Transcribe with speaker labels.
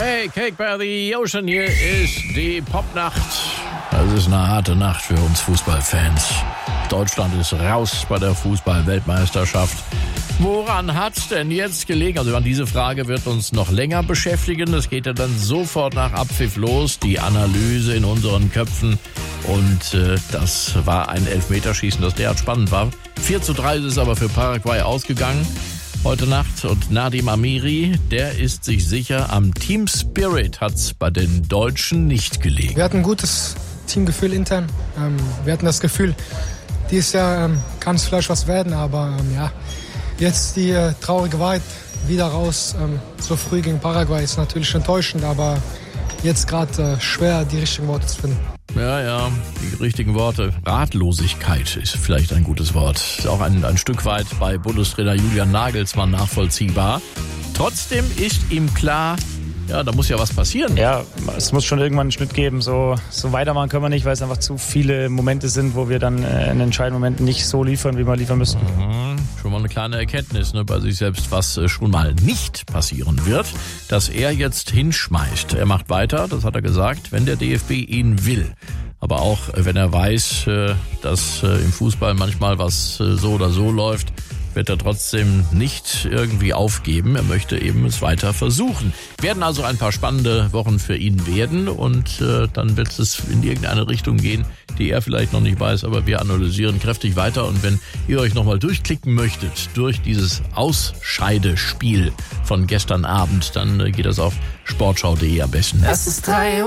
Speaker 1: Hey, Cake by the Ocean, hier ist die Popnacht. Das ist eine harte Nacht für uns Fußballfans. Deutschland ist raus bei der Fußball-Weltmeisterschaft. Woran hat's denn jetzt gelegen? Also diese Frage wird uns noch länger beschäftigen. Das geht ja dann sofort nach Abpfiff los. Die Analyse in unseren Köpfen. Und das war ein Elfmeterschießen, das derart spannend war. 4:3 ist es aber für Paraguay ausgegangen heute Nacht. Und Nadim Amiri, der ist sich sicher, am Team Spirit hat's bei den Deutschen nicht gelegen.
Speaker 2: Wir hatten ein gutes Teamgefühl intern. Wir hatten das Gefühl, dieses Jahr kann es vielleicht was werden, aber jetzt die traurige Wahrheit wieder raus. So früh gegen Paraguay ist natürlich enttäuschend, aber jetzt gerade schwer, die richtigen Worte zu finden.
Speaker 1: Ja, die richtigen Worte. Ratlosigkeit ist vielleicht ein gutes Wort. Ist auch ein Stück weit bei Bundestrainer Julian Nagelsmann nachvollziehbar. Trotzdem ist ihm klar, da muss ja was passieren.
Speaker 3: Ja, es muss schon irgendwann einen Schnitt geben. So weitermachen können wir nicht, weil es einfach zu viele Momente sind, wo wir dann in entscheidenden Momenten nicht so liefern, wie wir liefern müssen.
Speaker 1: Schon mal eine kleine Erkenntnis bei sich selbst, was schon mal nicht passieren wird, dass er jetzt hinschmeißt. Er macht weiter, das hat er gesagt, wenn der DFB ihn will. Aber auch wenn er weiß, dass im Fußball manchmal was so oder so läuft, wird er trotzdem nicht irgendwie aufgeben. Er möchte eben es weiter versuchen. Werden also ein paar spannende Wochen für ihn werden und dann wird es in irgendeine Richtung gehen, die er vielleicht noch nicht weiß, aber wir analysieren kräftig weiter. Und wenn ihr euch nochmal durchklicken möchtet durch dieses Ausscheidespiel von gestern Abend, dann geht das auf sportschau.de am besten.
Speaker 4: Es ist 3 Uhr.